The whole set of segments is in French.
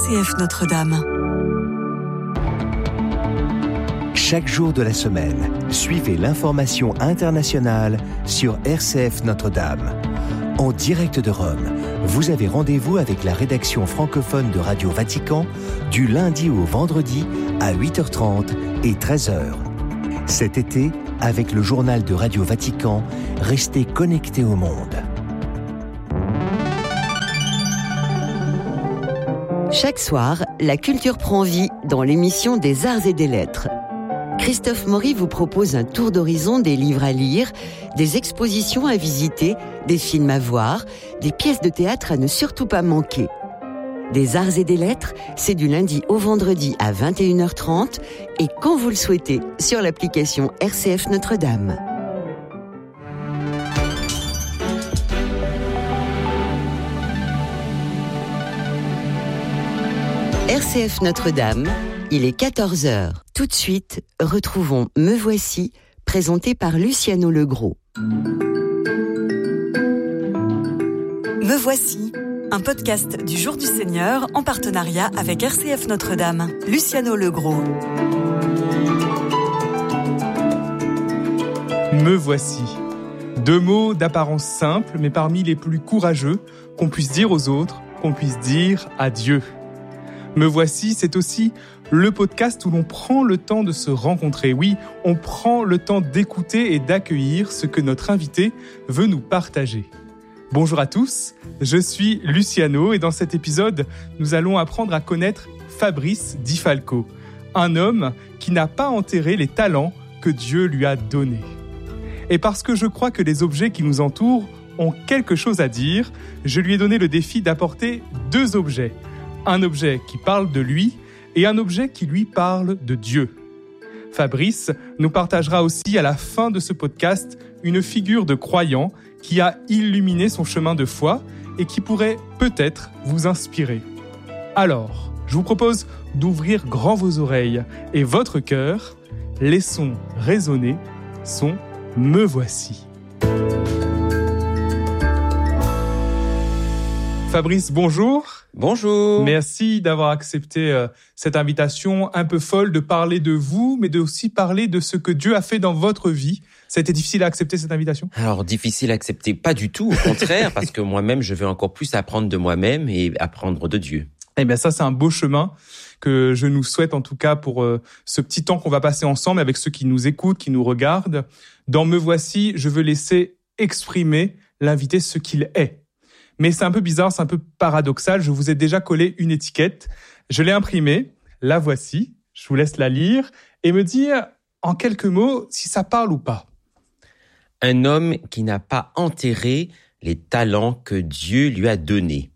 RCF Notre-Dame. Chaque jour de la semaine, suivez l'information internationale sur RCF Notre-Dame. En direct de Rome, vous avez rendez-vous avec la rédaction francophone de Radio Vatican du lundi au vendredi à 8h30 et 13h. Cet été, avec le journal de Radio Vatican, restez connectés au monde. Chaque soir, la culture prend vie dans l'émission des Arts et des Lettres. Christophe Maury vous propose un tour d'horizon des livres à lire, des expositions à visiter, des films à voir, des pièces de théâtre à ne surtout pas manquer. Des Arts et des Lettres, c'est du lundi au vendredi à 21h30 et quand vous le souhaitez sur l'application RCF Notre-Dame. RCF Notre-Dame, il est 14h. Tout de suite, retrouvons Me Voici, présenté par Luciano Legros. Me Voici, un podcast du Jour du Seigneur en partenariat avec RCF Notre-Dame. Luciano Legros. Me voici. Deux mots d'apparence simple, mais parmi les plus courageux qu'on puisse dire aux autres, qu'on puisse dire à Dieu. Me voici, c'est aussi le podcast où l'on prend le temps de se rencontrer. Oui, on prend le temps d'écouter et d'accueillir ce que notre invité veut nous partager. Bonjour à tous, je suis Luciano et dans cet épisode, nous allons apprendre à connaître Fabrice Di Falco, un homme qui n'a pas enterré les talents que Dieu lui a donnés. Et parce que je crois que les objets qui nous entourent ont quelque chose à dire, je lui ai donné le défi d'apporter deux objets. Un objet qui parle de lui et un objet qui lui parle de Dieu. Fabrice nous partagera aussi à la fin de ce podcast une figure de croyant qui a illuminé son chemin de foi et qui pourrait peut-être vous inspirer. Alors, je vous propose d'ouvrir grand vos oreilles et votre cœur. Laissons résonner son « Me voici ». Fabrice, bonjour. Bonjour. Merci d'avoir accepté cette invitation un peu folle de parler de vous, mais de aussi parler de ce que Dieu a fait dans votre vie. Ça a été difficile à accepter cette invitation ? Alors, difficile à accepter, pas du tout, au contraire, parce que moi-même, je veux encore plus apprendre de moi-même et apprendre de Dieu. Eh bien, ça, c'est un beau chemin que je nous souhaite, en tout cas, pour ce petit temps qu'on va passer ensemble avec ceux qui nous écoutent, qui nous regardent. Dans Me Voici, je veux laisser exprimer l'invité ce qu'il est. Mais c'est un peu bizarre, c'est un peu paradoxal. Je vous ai déjà collé une étiquette. Je l'ai imprimée. La voici. Je vous laisse la lire et me dire en quelques mots si ça parle ou pas. Un homme qui n'a pas enterré les talents que Dieu lui a donnés.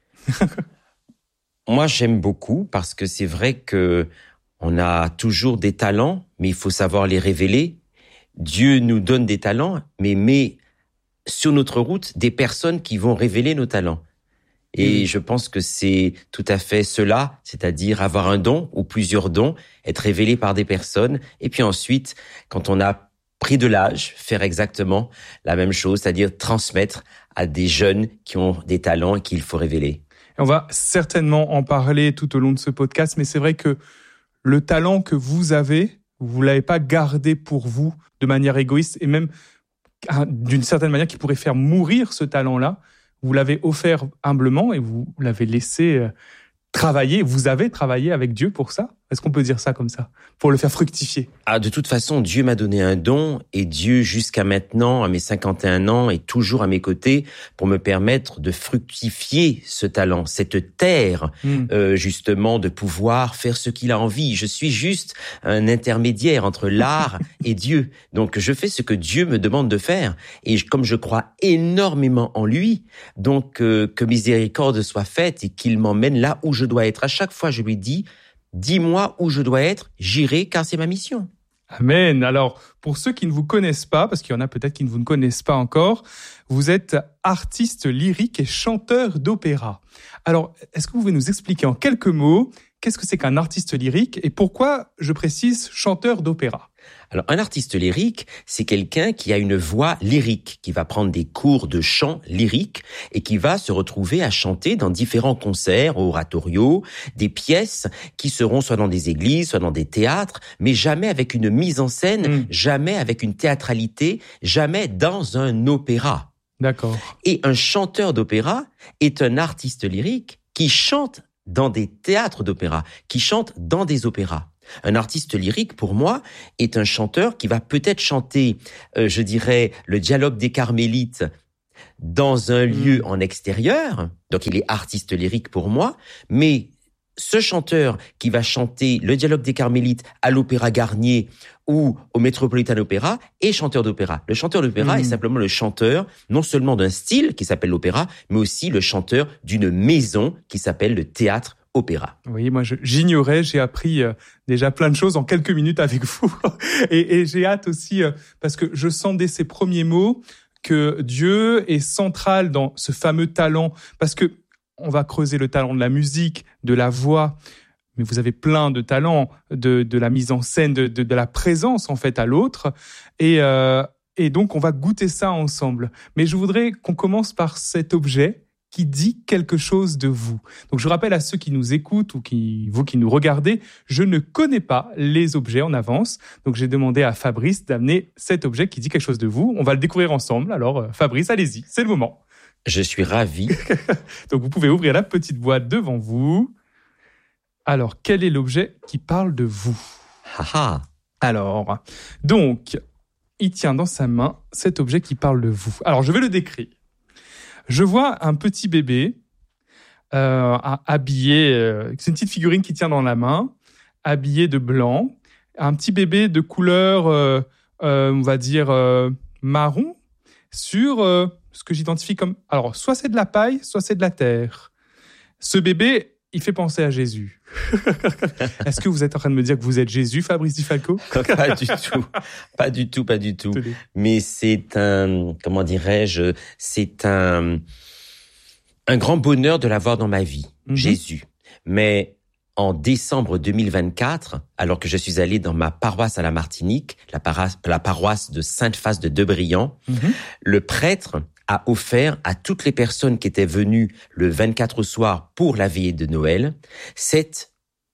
Moi, j'aime beaucoup parce que c'est vrai que on a toujours des talents, mais il faut savoir les révéler. Dieu nous donne des talents, mais met sur notre route des personnes qui vont révéler nos talents. Et je pense que c'est tout à fait cela, c'est-à-dire avoir un don ou plusieurs dons, être révélé par des personnes, et puis ensuite, quand on a pris de l'âge, faire exactement la même chose, c'est-à-dire transmettre à des jeunes qui ont des talents et qu'il faut révéler. On va certainement en parler tout au long de ce podcast, mais c'est vrai que le talent que vous avez, vous l'avez pas gardé pour vous de manière égoïste et même d'une certaine manière qui pourrait faire mourir ce talent-là. Vous l'avez offert humblement et vous l'avez laissé travailler. Vous avez travaillé avec Dieu pour ça ? Est-ce qu'on peut dire ça comme ça ? Pour le faire fructifier ? Ah, de toute façon, Dieu m'a donné un don et Dieu, jusqu'à maintenant, à mes 51 ans, est toujours à mes côtés pour me permettre de fructifier ce talent, cette terre, justement, de pouvoir faire ce qu'il a envie. Je suis juste un intermédiaire entre l'art et Dieu. Donc, je fais ce que Dieu me demande de faire. Et comme je crois énormément en lui, donc que miséricorde soit faite et qu'il m'emmène là où je dois être. À chaque fois, je lui dis... Dis-moi où je dois être, j'irai car c'est ma mission. Amen. Alors, pour ceux qui ne vous connaissent pas, parce qu'il y en a peut-être qui ne vous connaissent pas encore, vous êtes artiste lyrique et chanteur d'opéra. Alors, est-ce que vous pouvez nous expliquer en quelques mots qu'est-ce que c'est qu'un artiste lyrique et pourquoi je précise chanteur d'opéra ? Alors, un artiste lyrique, c'est quelqu'un qui a une voix lyrique, qui va prendre des cours de chant lyrique et qui va se retrouver à chanter dans différents concerts, oratorios, des pièces qui seront soit dans des églises, soit dans des théâtres, mais jamais avec une mise en scène, jamais avec une théâtralité, jamais dans un opéra. D'accord. Et un chanteur d'opéra est un artiste lyrique qui chante dans des théâtres d'opéra, qui chante dans des opéras. Un artiste lyrique, pour moi, est un chanteur qui va peut-être chanter, je dirais, le dialogue des Carmélites dans un lieu en extérieur. Donc, il est artiste lyrique pour moi. Mais ce chanteur qui va chanter le dialogue des Carmélites à l'Opéra Garnier ou au Metropolitan Opera est chanteur d'opéra. Le chanteur d'opéra est simplement le chanteur, non seulement d'un style qui s'appelle l'opéra, mais aussi le chanteur d'une maison qui s'appelle le théâtre opéra. Oui, moi j'ignorais, j'ai appris déjà plein de choses en quelques minutes avec vous. et j'ai hâte aussi, parce que je sens dès ces premiers mots que Dieu est central dans ce fameux talent, parce que on va creuser le talent de la musique, de la voix, mais vous avez plein de talents, de la mise en scène, de la présence en fait à l'autre, et donc on va goûter ça ensemble. Mais je voudrais qu'on commence par cet objet qui dit quelque chose de vous. Donc je rappelle à ceux qui nous écoutent ou vous qui nous regardez, je ne connais pas les objets en avance. Donc j'ai demandé à Fabrice d'amener cet objet qui dit quelque chose de vous. On va le découvrir ensemble. Alors Fabrice, allez-y, c'est le moment. Je suis ravi. Donc vous pouvez ouvrir la petite boîte devant vous. Alors, quel est l'objet qui parle de vous ? Alors, donc, il tient dans sa main cet objet qui parle de vous. Alors, je vais le décrire. Je vois un petit bébé habillé, c'est une petite figurine qui tient dans la main, habillé de blanc, un petit bébé de couleur, on va dire, marron, sur ce que j'identifie comme... Alors, soit c'est de la paille, soit c'est de la terre. Ce bébé, il fait penser à Jésus. Est-ce que vous êtes en train de me dire que vous êtes Jésus, Fabrice Di Falco ? Pas du tout. Mais c'est comment dirais-je, c'est un grand bonheur de l'avoir dans ma vie, Jésus. Mais en décembre 2024, alors que je suis allé dans ma paroisse à la Martinique, la paroisse de Sainte-Face de Debriant, le prêtre a offert à toutes les personnes qui étaient venues le 24 au soir pour la veillée de Noël cette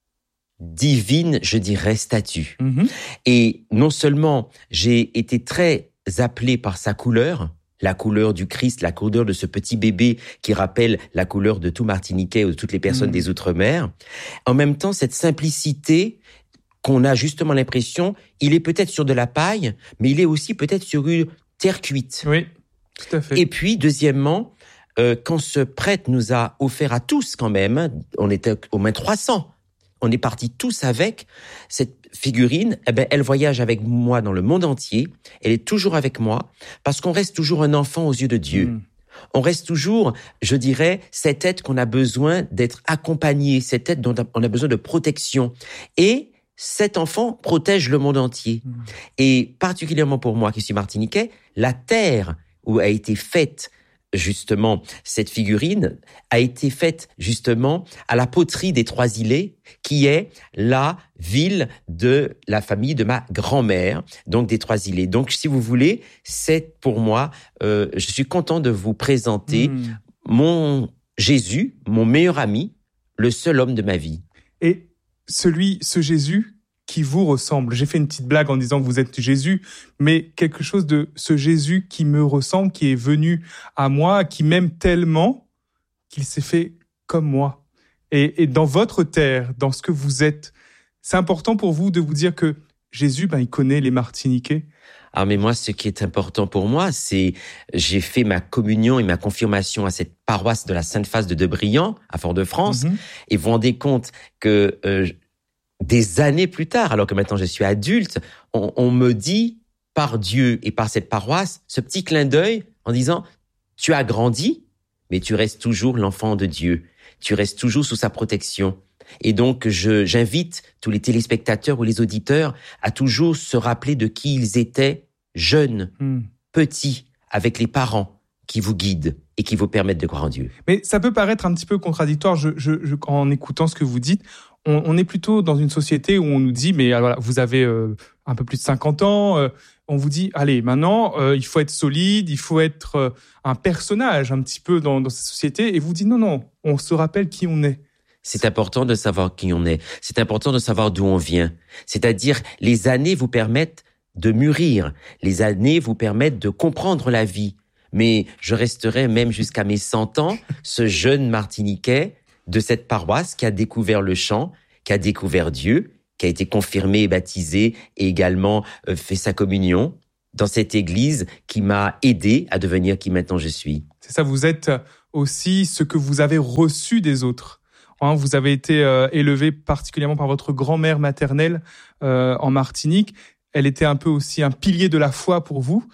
divine, je dirais, statue. Et non seulement j'ai été très appelé par sa couleur, la couleur du Christ, la couleur de ce petit bébé qui rappelle la couleur de tout Martiniquais ou de toutes les personnes des Outre-mer, en même temps cette simplicité qu'on a justement l'impression, il est peut-être sur de la paille, mais il est aussi peut-être sur une terre cuite. Oui. Tout à fait. Et puis, deuxièmement, quand ce prêtre nous a offert à tous quand même, on était au moins 300, on est partis tous avec cette figurine, elle voyage avec moi dans le monde entier, elle est toujours avec moi, parce qu'on reste toujours un enfant aux yeux de Dieu. On reste toujours, je dirais, cet être qu'on a besoin d'être accompagné, cet être dont on a besoin de protection. Et cet enfant protège le monde entier. Et particulièrement pour moi qui suis martiniquais, la terre où a été faite justement cette figurine a été faite justement à la poterie des Trois-Îlets, qui est la ville de la famille de ma grand-mère, donc des Trois-Îlets. Donc, si vous voulez, c'est pour moi, je suis content de vous présenter mon Jésus, mon meilleur ami, le seul homme de ma vie. Et ce Jésus qui vous ressemble. J'ai fait une petite blague en disant que vous êtes Jésus, mais quelque chose de ce Jésus qui me ressemble, qui est venu à moi, qui m'aime tellement qu'il s'est fait comme moi. Et dans votre terre, dans ce que vous êtes, c'est important pour vous de vous dire que Jésus, il connaît les Martiniquais. Ah, mais moi, ce qui est important pour moi, c'est j'ai fait ma communion et ma confirmation à cette paroisse de la Sainte-Face de Debriant, à Fort-de-France, et vous vous rendez compte que des années plus tard, alors que maintenant je suis adulte, on me dit, par Dieu et par cette paroisse, ce petit clin d'œil en disant, tu as grandi, mais tu restes toujours l'enfant de Dieu. Tu restes toujours sous sa protection. Et donc, j'invite tous les téléspectateurs ou les auditeurs à toujours se rappeler de qui ils étaient jeunes, petits, avec les parents qui vous guident et qui vous permettent de croire en Dieu. Mais ça peut paraître un petit peu contradictoire en écoutant ce que vous dites. on est plutôt dans une société où on nous dit, mais voilà, vous avez un peu plus de 50 ans, on vous dit, allez, maintenant, il faut être solide, il faut être un personnage un petit peu dans cette société, et vous dites, non, on se rappelle qui on est. C'est important de savoir qui on est. C'est important de savoir d'où on vient. C'est-à-dire, les années vous permettent de mûrir. Les années vous permettent de comprendre la vie. Mais je resterai même jusqu'à mes 100 ans, ce jeune Martiniquais de cette paroisse qui a découvert le chant, qui a découvert Dieu, qui a été confirmé et baptisé et également fait sa communion dans cette église qui m'a aidé à devenir qui maintenant je suis. C'est ça, vous êtes aussi ce que vous avez reçu des autres. Vous avez été élevé particulièrement par votre grand-mère maternelle en Martinique. Elle était un peu aussi un pilier de la foi pour vous.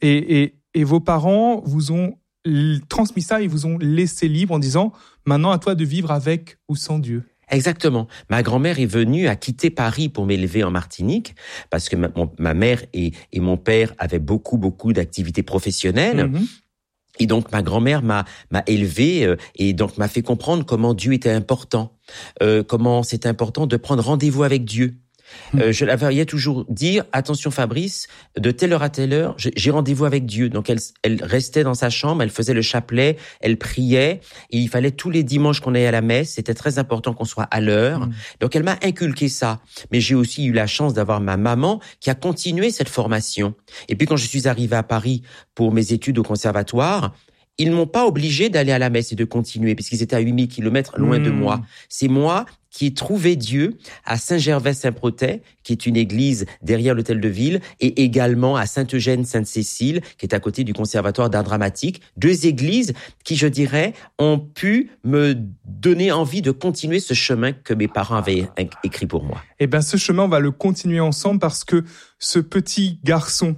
Et vos parents vous ont transmis ça, ils vous ont laissé libre en disant « Maintenant, à toi de vivre avec ou sans Dieu ». Exactement. Ma grand-mère est venue à quitter Paris pour m'élever en Martinique parce que ma mère et mon père avaient beaucoup d'activités professionnelles. Mm-hmm. Et donc ma grand-mère m'a élevé et donc m'a fait comprendre comment Dieu était important, comment c'est important de prendre rendez-vous avec Dieu. Je la voyais toujours dire, attention Fabrice, de telle heure à telle heure, j'ai rendez-vous avec Dieu. Donc elle restait dans sa chambre, elle faisait le chapelet, elle priait, et il fallait tous les dimanches qu'on aille à la messe, c'était très important qu'on soit à l'heure. Donc elle m'a inculqué ça. Mais j'ai aussi eu la chance d'avoir ma maman qui a continué cette formation. Et puis quand je suis arrivé à Paris pour mes études au conservatoire, ils m'ont pas obligé d'aller à la messe et de continuer, puisqu'ils étaient à 8000 kilomètres loin de moi. C'est moi qui ai trouvé Dieu à Saint-Gervais-Saint-Protais, qui est une église derrière l'hôtel de ville, et également à Sainte-Eugène-Sainte-Cécile, qui est à côté du conservatoire d'art dramatique. 2 églises qui, je dirais, ont pu me donner envie de continuer ce chemin que mes parents avaient écrit pour moi. Eh ben, ce chemin, on va le continuer ensemble parce que ce petit garçon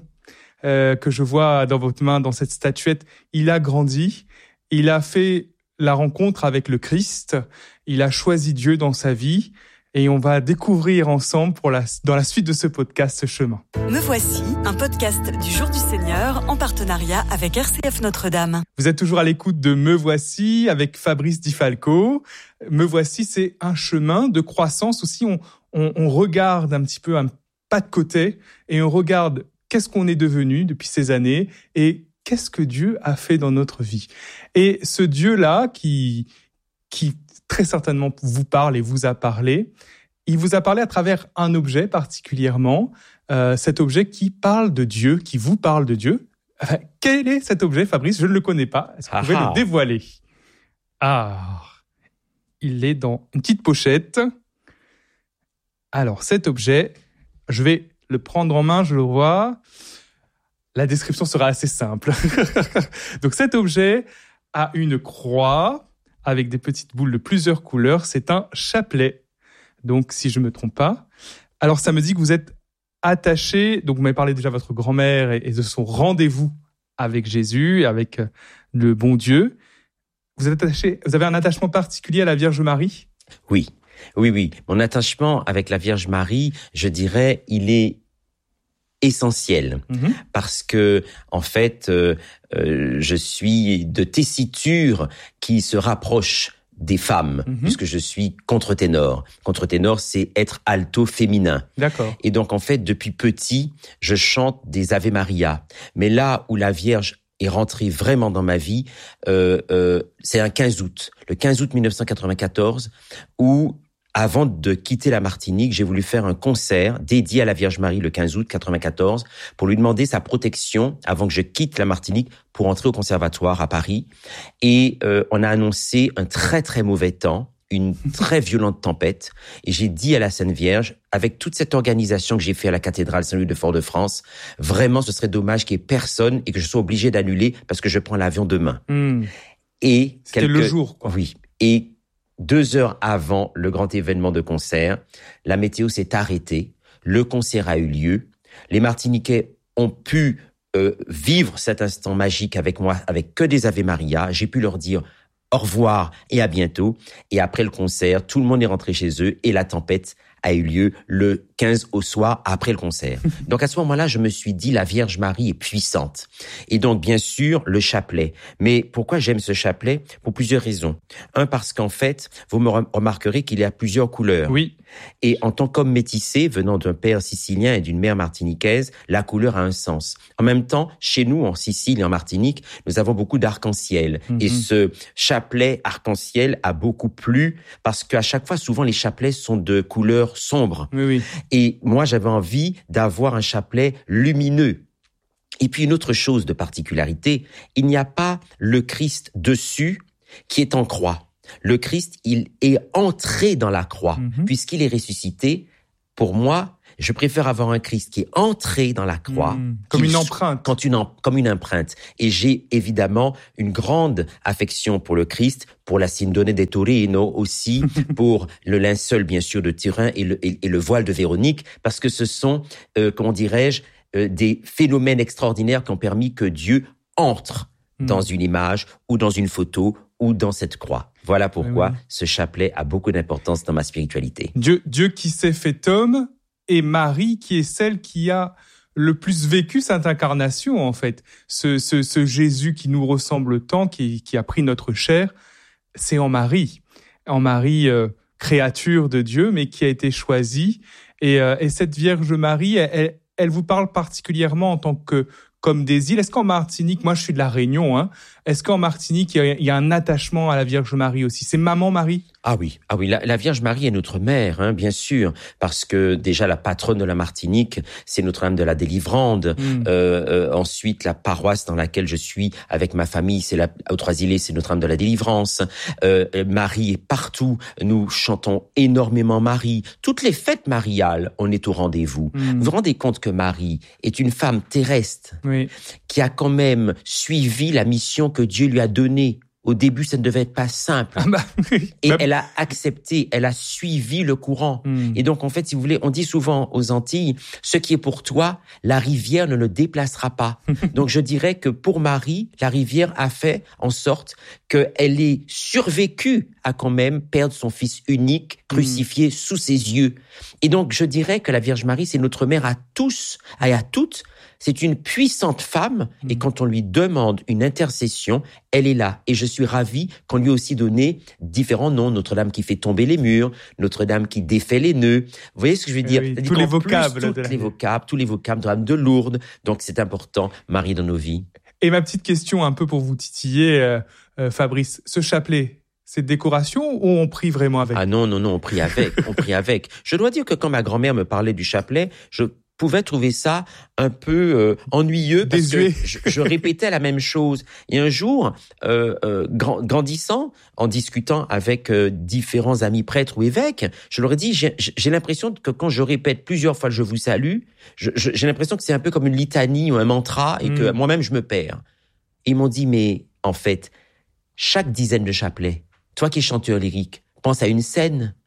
que je vois dans votre main, dans cette statuette, il a grandi, il a fait la rencontre avec le Christ, il a choisi Dieu dans sa vie et on va découvrir ensemble dans la suite de ce podcast ce chemin. Me voici, un podcast du Jour du Seigneur en partenariat avec RCF Notre-Dame. Vous êtes toujours à l'écoute de Me voici avec Fabrice Di Falco. Me voici, c'est un chemin de croissance aussi. On regarde un petit peu un pas de côté et on regarde qu'est-ce qu'on est devenu depuis ces années et qu'est-ce que Dieu a fait dans notre vie. Et ce Dieu-là qui très certainement vous parle et vous a parlé, il vous a parlé à travers un objet particulièrement, cet objet qui parle de Dieu, qui vous parle de Dieu. Quel est cet objet, Fabrice ? Je ne le connais pas. Est-ce que vous pouvez le dévoiler ? Il est dans une petite pochette. Alors, cet objet, je vais le prendre en main, je le vois. La description sera assez simple. Donc cet objet a une croix avec des petites boules de plusieurs couleurs. C'est un chapelet. Donc si je me trompe pas. Alors ça me dit que vous êtes attaché. Donc vous m'avez parlé déjà de votre grand-mère et de son rendez-vous avec Jésus, avec le bon Dieu. Vous êtes attaché. Vous avez un attachement particulier à la Vierge Marie ? Oui. Mon attachement avec la Vierge Marie, je dirais, il est essentiel parce que en fait, je suis de tessiture qui se rapproche des femmes puisque je suis contre-ténor. Contre-ténor, c'est être alto féminin. D'accord. Et donc en fait, depuis petit, je chante des Ave Maria. Mais là où la Vierge est rentrée vraiment dans ma vie, c'est un 15 août. Le 15 août 1994, où avant de quitter la Martinique, j'ai voulu faire un concert dédié à la Vierge Marie le 15 août 94 pour lui demander sa protection avant que je quitte la Martinique pour entrer au conservatoire à Paris. Et on a annoncé un très très mauvais temps, une très violente tempête. Et j'ai dit à la Sainte Vierge, avec toute cette organisation que j'ai fait à la cathédrale Saint-Louis de Fort-de-France, vraiment ce serait dommage qu'il y ait personne et que je sois obligé d'annuler parce que je prends l'avion demain. Et c'était le jour, quoi. Oui. Et 2 heures avant le grand événement de concert, la météo s'est arrêtée, le concert a eu lieu, les Martiniquais ont pu vivre cet instant magique avec moi, avec que des Ave Maria, j'ai pu leur dire au revoir et à bientôt, et après le concert, tout le monde est rentré chez eux et la tempête a eu lieu le 15 au soir après le concert. Donc à ce moment-là, je me suis dit, la Vierge Marie est puissante. Et donc, bien sûr, le chapelet. Mais pourquoi j'aime ce chapelet? Pour plusieurs raisons. Un, parce qu'en fait, vous me remarquerez qu'il y a plusieurs couleurs. Oui. Et en tant qu'homme métissé, venant d'un père sicilien et d'une mère martiniquaise, la couleur a un sens. En même temps, chez nous, en Sicile et en Martinique, nous avons beaucoup d'arc-en-ciel. Et ce chapelet arc-en-ciel a beaucoup plu parce qu'à chaque fois, souvent, les chapelets sont de couleur sombre. Oui. Et moi, j'avais envie d'avoir un chapelet lumineux. Et puis, une autre chose de particularité, il n'y a pas le Christ dessus qui est en croix. Le Christ, il est entré dans la croix, puisqu'il est ressuscité. Pour moi, je préfère avoir un Christ qui est entré dans la croix. Comme une empreinte. Comme une empreinte. Et j'ai évidemment une grande affection pour le Christ, pour la Sindone de Torino aussi, pour le linceul, bien sûr, de Turin et le voile de Véronique, parce que ce sont, des phénomènes extraordinaires qui ont permis que Dieu entre dans une image ou dans une photo ou dans cette croix. Voilà pourquoi ce chapelet a beaucoup d'importance dans ma spiritualité. Dieu qui s'est fait homme et Marie qui est celle qui a le plus vécu cette incarnation, en fait. Ce Jésus qui nous ressemble tant, qui a pris notre chair, c'est en Marie. En Marie, créature de Dieu, mais qui a été choisie. Et cette Vierge Marie, elle vous parle particulièrement en tant que comme des îles. Est-ce qu'en Martinique, moi je suis de la Réunion, est-ce qu'en Martinique il y a un attachement à la Vierge Marie aussi? C'est Maman Marie? Ah oui, la Vierge Marie est notre mère, bien sûr, parce que déjà la patronne de la Martinique, c'est Notre-Dame de la Délivrande. Ensuite, la paroisse dans laquelle je suis avec ma famille, c'est aux Trois-Îlets, c'est Notre-Dame de la Délivrance. Marie est partout. Nous chantons énormément Marie. Toutes les fêtes mariales, on est au rendez-vous. Vous vous rendez compte que Marie est une femme terrestre qui a quand même suivi la mission que Dieu lui a donnée. Au début, ça ne devait être pas simple. Et elle a accepté, elle a suivi le courant. Et donc, en fait, si vous voulez, on dit souvent aux Antilles, ce qui est pour toi, la rivière ne le déplacera pas. Donc, je dirais que pour Marie, la rivière a fait en sorte qu'elle ait survécu à quand même perdre son fils unique, crucifié sous ses yeux. Et donc, je dirais que la Vierge Marie, c'est notre mère à tous et à toutes. C'est une puissante femme et quand on lui demande une intercession, elle est là. Et je suis ravi qu'on lui ait aussi donné différents noms. Notre-Dame qui fait tomber les murs, Notre-Dame qui défait les nœuds. Vous voyez ce que je veux dire? Tous les vocables. Tous les vocables, Notre-Dame de Lourdes. Donc c'est important, Marie dans nos vies. Et ma petite question un peu pour vous titiller, Fabrice, ce chapelet, c'est décoration ou on prie vraiment avec? Ah non, on prie avec. Je dois dire que quand ma grand-mère me parlait du chapelet, je pouvais trouver ça un peu ennuyeux parce que je répétais la même chose. Et un jour, grandissant, en discutant avec différents amis prêtres ou évêques, je leur ai dit, j'ai l'impression que quand je répète plusieurs fois « je vous salue », j'ai l'impression que c'est un peu comme une litanie ou un mantra et que moi-même je me perds. Et ils m'ont dit, mais en fait, chaque dizaine de chapelets, toi qui es chanteur lyrique, pense à une scène.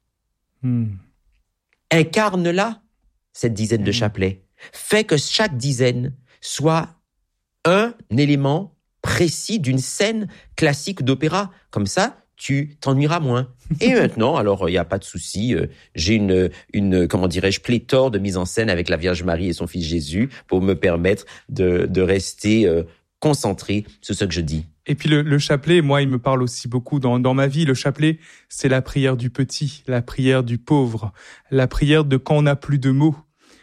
Incarne-la. Cette dizaine de chapelets, fait que chaque dizaine soit un élément précis d'une scène classique d'opéra. Comme ça, tu t'ennuieras moins. Et maintenant, alors, il n'y a pas de souci, j'ai une pléthore de mise en scène avec la Vierge Marie et son fils Jésus pour me permettre de rester concentré sur ce que je dis. Et puis le chapelet, moi, il me parle aussi beaucoup dans ma vie. Le chapelet, c'est la prière du petit, la prière du pauvre, la prière de quand on n'a plus de mots.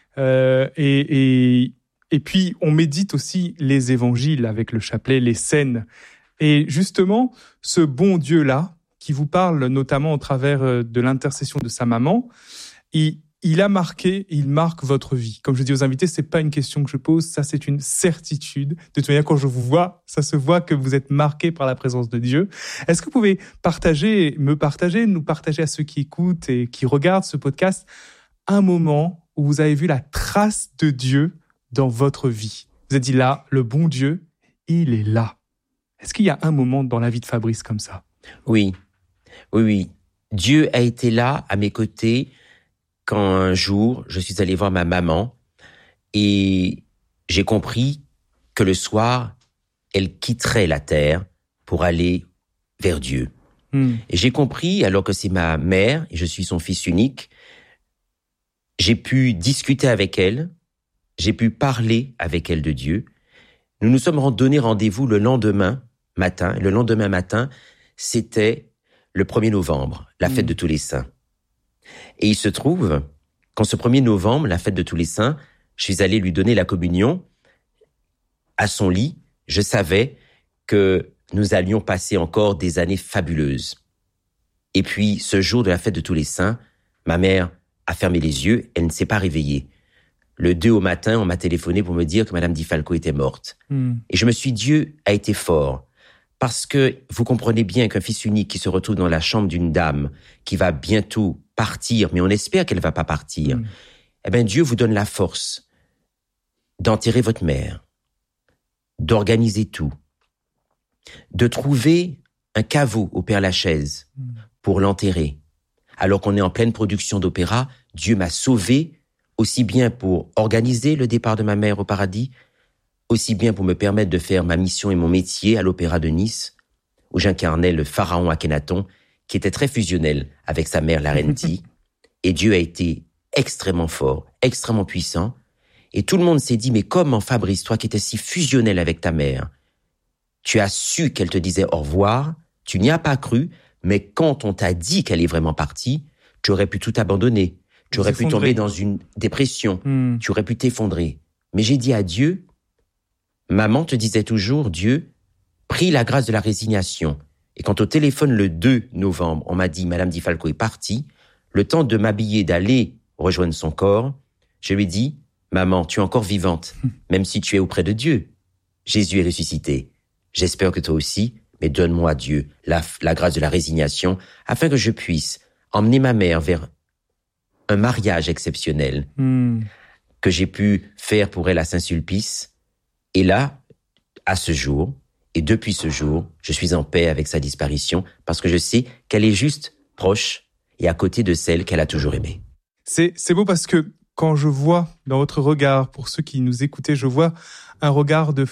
Et puis, on médite aussi les évangiles avec le chapelet, les scènes. Et justement, ce bon Dieu-là, qui vous parle notamment au travers de l'intercession de sa maman, il marque votre vie. Comme je dis aux invités, c'est pas une question que je pose, ça c'est une certitude. De toute manière, quand je vous vois, ça se voit que vous êtes marqué par la présence de Dieu. Est-ce que vous pouvez nous partager à ceux qui écoutent et qui regardent ce podcast, un moment où vous avez vu la trace de Dieu dans votre vie? Vous avez dit là, le bon Dieu, il est là. Est-ce qu'il y a un moment dans la vie de Fabrice comme ça? Oui. Dieu a été là, à mes côtés, quand un jour, je suis allé voir ma maman et j'ai compris que le soir, elle quitterait la terre pour aller vers Dieu. Et j'ai compris, alors que c'est ma mère et je suis son fils unique, j'ai pu discuter avec elle, j'ai pu parler avec elle de Dieu. Nous nous sommes donné rendez-vous le lendemain matin. Le lendemain matin, c'était le 1er novembre, la fête de tous les saints. Et il se trouve qu'en ce 1er novembre, la fête de tous les saints, je suis allé lui donner la communion à son lit. Je savais que nous allions passer encore des années fabuleuses. Et puis, ce jour de la fête de tous les saints, ma mère a fermé les yeux, elle ne s'est pas réveillée. Le 2 au matin, on m'a téléphoné pour me dire que Madame Di Falco était morte. Et je me suis dit, Dieu a été fort. Parce que vous comprenez bien qu'un fils unique qui se retrouve dans la chambre d'une dame qui va bientôt partir, mais on espère qu'elle ne va pas partir, eh bien Dieu vous donne la force d'enterrer votre mère, d'organiser tout, de trouver un caveau au Père-Lachaise pour l'enterrer. Alors qu'on est en pleine production d'opéra, Dieu m'a sauvé, aussi bien pour organiser le départ de ma mère au paradis, aussi bien pour me permettre de faire ma mission et mon métier à l'Opéra de Nice, où j'incarnais le pharaon Akhenaton, qui était très fusionnel avec sa mère Larenti. Et Dieu a été extrêmement fort, extrêmement puissant. Et tout le monde s'est dit, mais comment Fabrice, toi qui étais si fusionnel avec ta mère, tu as su qu'elle te disait au revoir, tu n'y as pas cru, mais quand on t'a dit qu'elle est vraiment partie, tu aurais pu tout abandonner. Tu aurais pu tomber dans une dépression. Tu aurais pu t'effondrer. Mais j'ai dit à Dieu, maman te disait toujours, Dieu, prie la grâce de la résignation. Et quand au téléphone le 2 novembre, on m'a dit, Madame Di Falco est partie, le temps de m'habiller, d'aller rejoindre son corps, je lui ai dit, maman, tu es encore vivante, même si tu es auprès de Dieu. Jésus est ressuscité. J'espère que toi aussi, mais donne-moi, Dieu, la grâce de la résignation, afin que je puisse emmener ma mère vers un mariage exceptionnel que j'ai pu faire pour elle à Saint-Sulpice. Et là, à ce jour, et depuis ce jour, je suis en paix avec sa disparition parce que je sais qu'elle est juste proche et à côté de celle qu'elle a toujours aimée. C'est beau parce que quand je vois dans votre regard, pour ceux qui nous écoutaient, je vois un regard de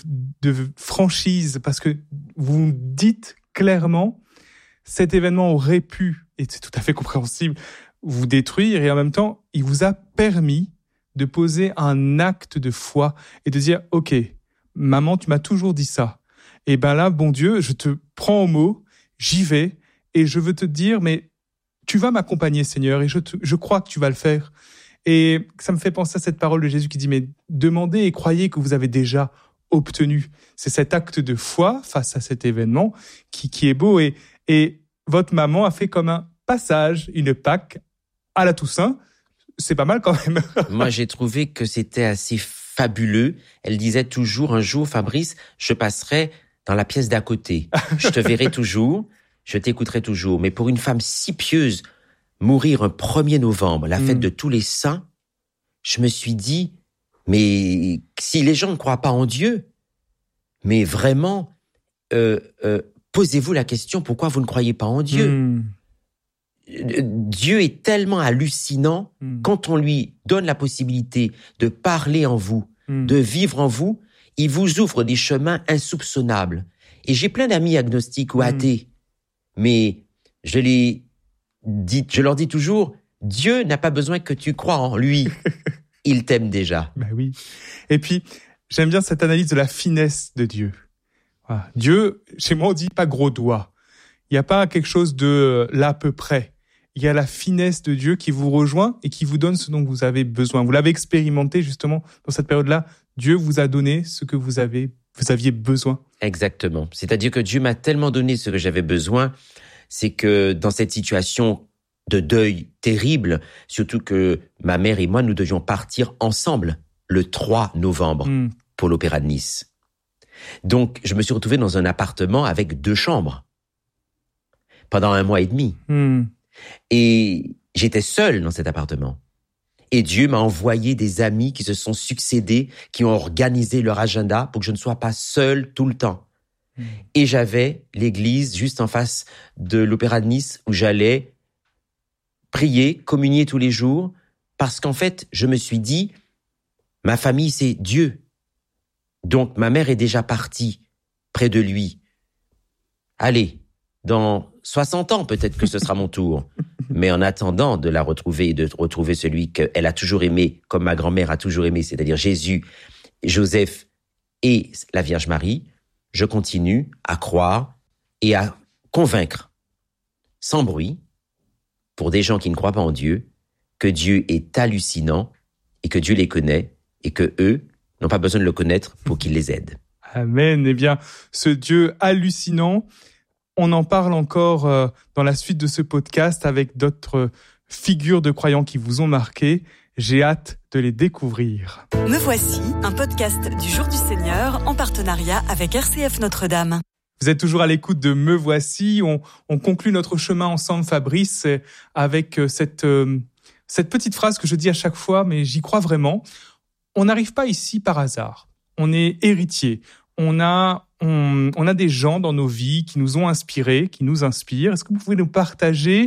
franchise parce que vous dites clairement cet événement aurait pu, et c'est tout à fait compréhensible, vous détruire et en même temps, il vous a permis de poser un acte de foi et de dire, OK, maman, tu m'as toujours dit ça. Et ben là, bon Dieu, je te prends au mot, j'y vais et je veux te dire, mais tu vas m'accompagner, Seigneur, et je crois que tu vas le faire. Et ça me fait penser à cette parole de Jésus qui dit, mais demandez et croyez que vous avez déjà obtenu. C'est cet acte de foi face à cet événement qui est beau. Et votre maman a fait comme un passage, une Pâque à la Toussaint. C'est pas mal quand même. Moi, j'ai trouvé que c'était assez fabuleux. Elle disait toujours, un jour, Fabrice, je passerai dans la pièce d'à côté. Je te verrai toujours, je t'écouterai toujours. Mais pour une femme si pieuse, mourir un 1er novembre, la fête de tous les saints, je me suis dit, mais si les gens ne croient pas en Dieu, mais vraiment, posez-vous la question, pourquoi vous ne croyez pas en Dieu ? Dieu est tellement hallucinant quand on lui donne la possibilité de parler en vous, de vivre en vous, il vous ouvre des chemins insoupçonnables. Et j'ai plein d'amis agnostiques ou athées, mais je leur dis toujours, Dieu n'a pas besoin que tu crois en lui. Il t'aime déjà. Ben oui. Et puis, j'aime bien cette analyse de la finesse de Dieu. Voilà. Dieu, chez moi, on dit pas gros doigt. Il n'y a pas quelque chose de l'à peu près. Il y a la finesse de Dieu qui vous rejoint et qui vous donne ce dont vous avez besoin. Vous l'avez expérimenté justement dans cette période-là. Dieu vous a donné ce que vous aviez besoin. Exactement. C'est-à-dire que Dieu m'a tellement donné ce que j'avais besoin, c'est que dans cette situation de deuil terrible, surtout que ma mère et moi, nous devions partir ensemble le 3 novembre pour l'Opéra de Nice. Donc, je me suis retrouvé dans un appartement avec 2 chambres pendant 1 mois et demi. Et j'étais seul dans cet appartement. Et Dieu m'a envoyé des amis qui se sont succédés, qui ont organisé leur agenda pour que je ne sois pas seul tout le temps. Et j'avais l'église juste en face de l'Opéra de Nice où j'allais prier, communier tous les jours, parce qu'en fait, je me suis dit, ma famille, c'est Dieu. Donc, ma mère est déjà partie près de lui. Allez, dans 60 ans, peut-être que ce sera mon tour. Mais en attendant de la retrouver et de retrouver celui qu'elle a toujours aimé, comme ma grand-mère a toujours aimé, c'est-à-dire Jésus, Joseph et la Vierge Marie, je continue à croire et à convaincre, sans bruit, pour des gens qui ne croient pas en Dieu, que Dieu est hallucinant et que Dieu les connaît et que eux n'ont pas besoin de le connaître pour qu'il les aide. Amen. Eh bien, ce Dieu hallucinant, on en parle encore dans la suite de ce podcast avec d'autres figures de croyants qui vous ont marqué. J'ai hâte de les découvrir. Me voici, un podcast du Jour du Seigneur en partenariat avec RCF Notre-Dame. Vous êtes toujours à l'écoute de Me voici. On conclut notre chemin ensemble, Fabrice, avec cette petite phrase que je dis à chaque fois, mais j'y crois vraiment. On n'arrive pas ici par hasard. On est héritier. On a des gens dans nos vies qui nous ont inspirés, qui nous inspirent. Est-ce que vous pouvez nous partager